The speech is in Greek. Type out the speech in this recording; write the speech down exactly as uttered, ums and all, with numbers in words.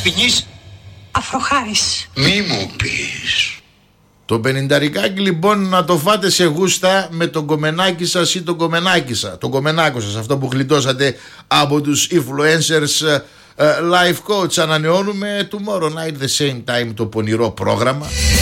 ποινής. Αφροχάρης. Μη μου πεις. Το πενηνταρικάκι λοιπόν να το φάτε σε γούστα με τον κομμενάκι σας ή τον κομμενάκι σας, τον κομμενάκο σας, αυτό που γλιτώσατε από τους influencers. uh, Life Coach. Ανανεώνουμε tomorrow night the same time το πονηρό πρόγραμμα.